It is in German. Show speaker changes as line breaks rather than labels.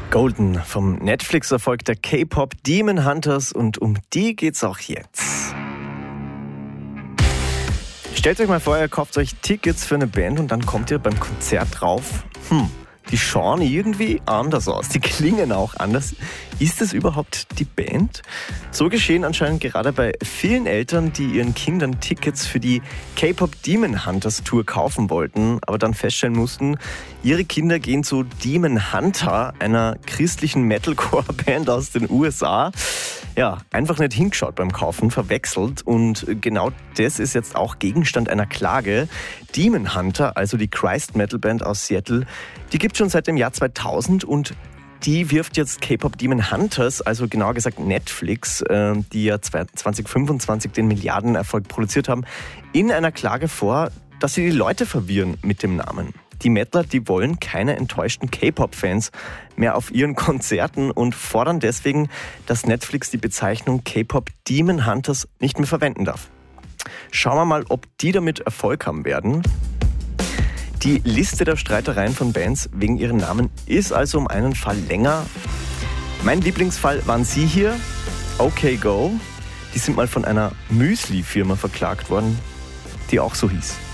Golden vom Netflix-Erfolg der K-Pop Demon Hunters, und um die geht's auch jetzt. Stellt euch mal vor, ihr kauft euch Tickets für eine Band und dann kommt ihr beim Konzert drauf. Die schauen irgendwie anders aus, die klingen auch anders. Ist es überhaupt die Band? So geschehen anscheinend gerade bei vielen Eltern, die ihren Kindern Tickets für die K-Pop Demon Hunters Tour kaufen wollten, aber dann feststellen mussten, ihre Kinder gehen zu Demon Hunter, einer christlichen Metalcore-Band aus den USA. Ja, einfach nicht hingeschaut beim Kaufen, verwechselt, und genau das ist jetzt auch Gegenstand einer Klage. Demon Hunter, also die Christ Metal Band aus Seattle, die gibt es schon seit dem Jahr 2000 und die wirft jetzt K-Pop Demon Hunters, also genauer gesagt Netflix, die ja 2025 den Milliardenerfolg produziert haben, in einer Klage vor, dass sie die Leute verwirren mit dem Namen. Die Mettler, die wollen keine enttäuschten K-Pop-Fans mehr auf ihren Konzerten und fordern deswegen, dass Netflix die Bezeichnung K-Pop Demon Hunters nicht mehr verwenden darf. Schauen wir mal, ob die damit Erfolg haben werden. Die Liste der Streitereien von Bands wegen ihren Namen ist also um einen Fall länger. Mein Lieblingsfall waren sie hier, OK Go. Die sind mal von einer Müsli-Firma verklagt worden, die auch so hieß.